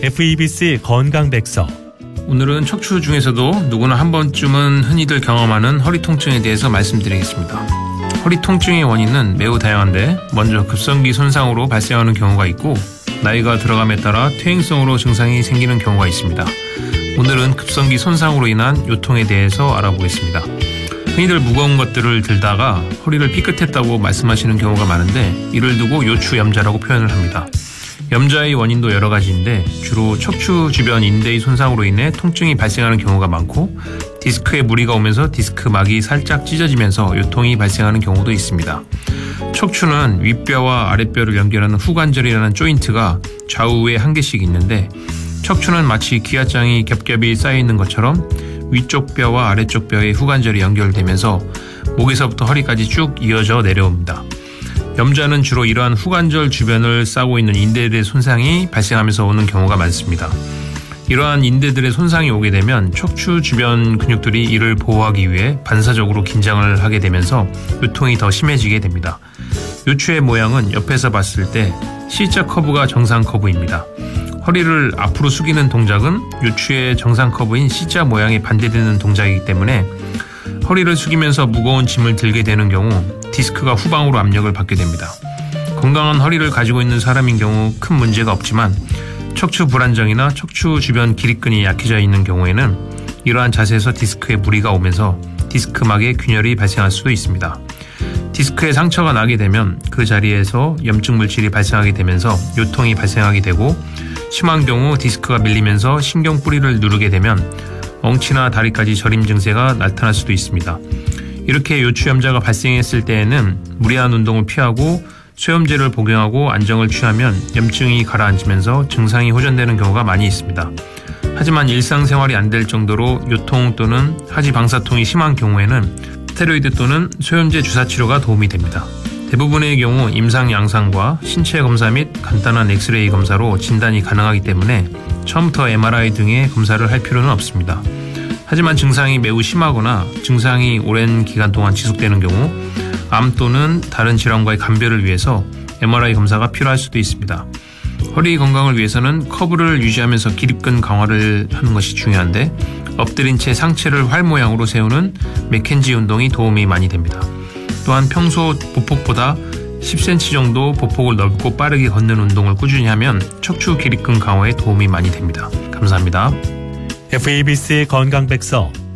FEBC 건강백서. 오늘은 척추 중에서도 누구나 한 번쯤은 흔히들 경험하는 허리 통증에 대해서 말씀드리겠습니다. 허리 통증의 원인은 매우 다양한데 먼저 급성기 손상으로 발생하는 경우가 있고 나이가 들어감에 따라 퇴행성으로 증상이 생기는 경우가 있습니다. 오늘은 급성기 손상으로 인한 요통에 대해서 알아보겠습니다. 흔히들 무거운 것들을 들다가 허리를 삐끗했다고 말씀하시는 경우가 많은데 이를 두고 요추염자라고 표현을 합니다. 염자의 원인도 여러 가지인데 주로 척추 주변 인대의 손상으로 인해 통증이 발생하는 경우가 많고 디스크에 무리가 오면서 디스크막이 살짝 찢어지면서 요통이 발생하는 경우도 있습니다. 척추는 윗뼈와 아랫뼈를 연결하는 후관절이라는 조인트가 좌우에 한 개씩 있는데 척추는 마치 기아장이 겹겹이 쌓여있는 것처럼 위쪽 뼈와 아래쪽 뼈의 후관절이 연결되면서 목에서부터 허리까지 쭉 이어져 내려옵니다. 염자는 주로 이러한 후관절 주변을 싸고 있는 인대들의 손상이 발생하면서 오는 경우가 많습니다. 이러한 인대들의 손상이 오게 되면 척추 주변 근육들이 이를 보호하기 위해 반사적으로 긴장을 하게 되면서 요통이 더 심해지게 됩니다. 요추의 모양은 옆에서 봤을 때 C자 커브가 정상 커브입니다. 허리를 앞으로 숙이는 동작은 요추의 정상 커브인 C자 모양에 반대되는 동작이기 때문에 허리를 숙이면서 무거운 짐을 들게 되는 경우 디스크가 후방으로 압력을 받게 됩니다. 건강한 허리를 가지고 있는 사람인 경우 큰 문제가 없지만 척추 불안정이나 척추 주변 기립근이 약해져 있는 경우에는 이러한 자세에서 디스크에 무리가 오면서 디스크막에 균열이 발생할 수도 있습니다. 디스크에 상처가 나게 되면 그 자리에서 염증 물질이 발생하게 되면서 요통이 발생하게 되고 심한 경우 디스크가 밀리면서 신경 뿌리를 누르게 되면 엉치나 다리까지 저림 증세가 나타날 수도 있습니다. 이렇게 요추염자가 발생했을 때에는 무리한 운동을 피하고 수염제를 복용하고 안정을 취하면 염증이 가라앉으면서 증상이 호전되는 경우가 많이 있습니다. 하지만 일상생활이 안 될 정도로 요통 또는 하지 방사통이 심한 경우에는 스테로이드 또는 소염제 주사 치료가 도움이 됩니다. 대부분의 경우 임상 양상과 신체 검사 및 간단한 엑스레이 검사로 진단이 가능하기 때문에 처음부터 MRI 등의 검사를 할 필요는 없습니다. 하지만 증상이 매우 심하거나 증상이 오랜 기간 동안 지속되는 경우 암 또는 다른 질환과의 감별을 위해서 MRI 검사가 필요할 수도 있습니다. 허리 건강을 위해서는 커브를 유지하면서 기립근 강화를 하는 것이 중요한데 엎드린 채 상체를 활 모양으로 세우는 맥켄지 운동이 도움이 많이 됩니다. 또한 평소 보폭보다 10cm 정도 보폭을 넓고 빠르게 걷는 운동을 꾸준히 하면 척추 기립근 강화에 도움이 많이 됩니다. 감사합니다. FEBC 건강백서